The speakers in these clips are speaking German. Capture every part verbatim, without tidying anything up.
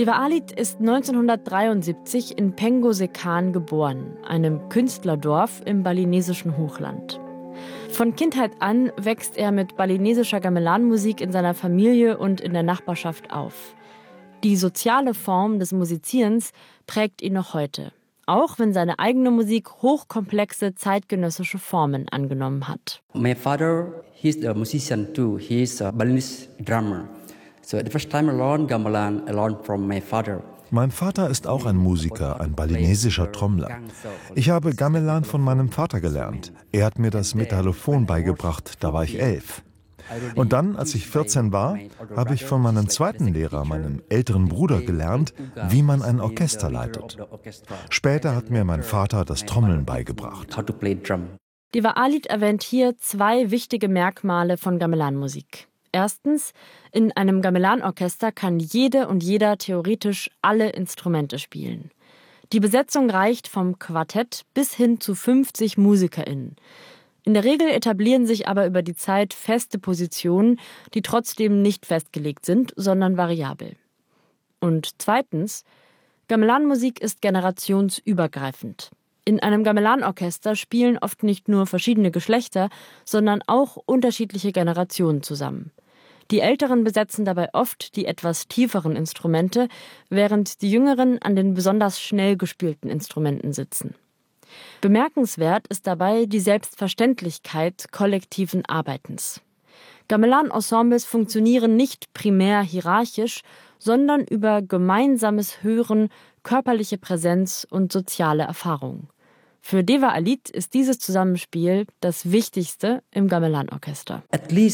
Deva Alit ist neunzehnhundertdreiundsiebzig in Pengo Sekan geboren, einem Künstlerdorf im balinesischen Hochland. Von Kindheit an wächst er mit balinesischer Gamelan-Musik in seiner Familie und in der Nachbarschaft auf. Die soziale Form des Musizierens prägt ihn noch heute, auch wenn seine eigene Musik hochkomplexe zeitgenössische Formen angenommen hat. My father, he's a musician too. He's a Balinese drummer. So the first time I learned gamelan, I learned from my father. Mein Vater ist auch ein Musiker, ein balinesischer Trommler. Ich habe Gamelan von meinem Vater gelernt. Er hat mir das Metallophon beigebracht, da war ich elf. Und dann, als ich vierzehn war, habe ich von meinem zweiten Lehrer, meinem älteren Bruder, gelernt, wie man ein Orchester leitet. Später hat mir mein Vater das Trommeln beigebracht. Deva Alit erwähnt hier zwei wichtige Merkmale von Gamelan-Musik. Erstens, in einem Gamelan-Orchester kann jede und jeder theoretisch alle Instrumente spielen. Die Besetzung reicht vom Quartett bis hin zu fünfzig MusikerInnen. In der Regel etablieren sich aber über die Zeit feste Positionen, die trotzdem nicht festgelegt sind, sondern variabel. Und zweitens, Gamelan-Musik ist generationsübergreifend. In einem Gamelan-Orchester spielen oft nicht nur verschiedene Geschlechter, sondern auch unterschiedliche Generationen zusammen. Die Älteren besetzen dabei oft die etwas tieferen Instrumente, während die Jüngeren an den besonders schnell gespielten Instrumenten sitzen. Bemerkenswert ist dabei die Selbstverständlichkeit kollektiven Arbeitens. Gamelan-Ensembles funktionieren nicht primär hierarchisch, sondern über gemeinsames Hören, körperliche Präsenz und soziale Erfahrung. Für Deva Alit ist dieses Zusammenspiel das Wichtigste im Gamelan-Orchester.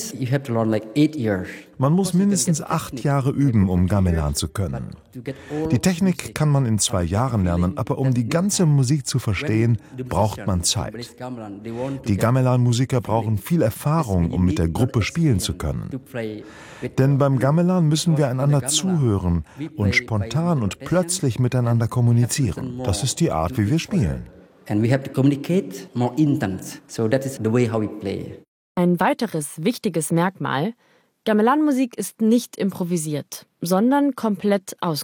Man muss mindestens acht Jahre üben, um Gamelan zu können. Die Technik kann man in zwei Jahren lernen, aber um die ganze Musik zu verstehen, braucht man Zeit. Die Gamelan-Musiker brauchen viel Erfahrung, um mit der Gruppe spielen zu können. Denn beim Gamelan müssen wir einander zuhören und spontan und plötzlich miteinander kommunizieren. Das ist die Art, wie wir spielen. And we have to communicate more intense. So that is the way how we play. Ein weiteres wichtiges Merkmal: Gamelan-Musik ist nicht improvisiert, sondern komplett ausgeführt.